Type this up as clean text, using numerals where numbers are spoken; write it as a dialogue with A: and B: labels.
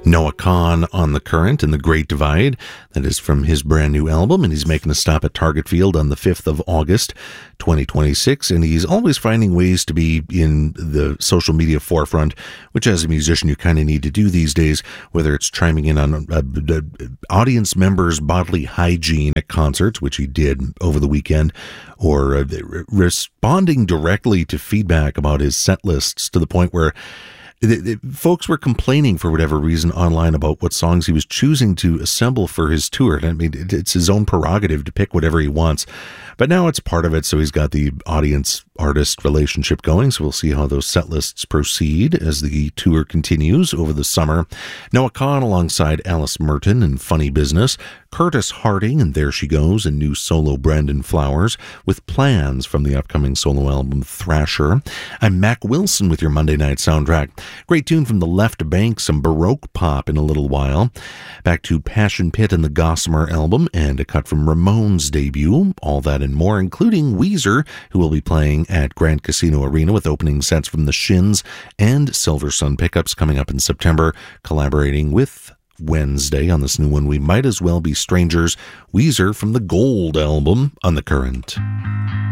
A: Noah Kahan on The Current and The Great Divide. That is from his brand new album, and he's making a stop at Target Field on the 5th of August, 2026. And he's always finding ways to be in the social media forefront, which as a musician you kind of need to do these days, whether it's chiming in on audience members' bodily hygiene at concerts, which he did over the weekend, or responding directly to feedback about his set lists to the point where folks were complaining for whatever reason online about what songs he was choosing to assemble for his tour. And I mean, it's his own prerogative to pick whatever he wants. But now it's part of it, so he's got the audience-artist relationship going, so we'll see how those set lists proceed as the tour continues over the summer. Noah Kahan alongside Alice Merton and Funny Business, Curtis Harding and There She Goes, and new solo Brandon Flowers, with Plans from the upcoming solo album Thrasher. I'm Mac Wilson with your Monday Night Soundtrack. Great tune from the Left Bank, some Baroque pop in a little while. Back to Passion Pit and the Gossamer album, and a cut from Ramones' debut. All that and more, including Weezer, who will be playing at Grand Casino Arena with opening sets from the Shins, and Silver Sun Pickups coming up in September, collaborating with Wednesday on this new one, We Might As Well Be Strangers. Weezer from the Gold album on The Current.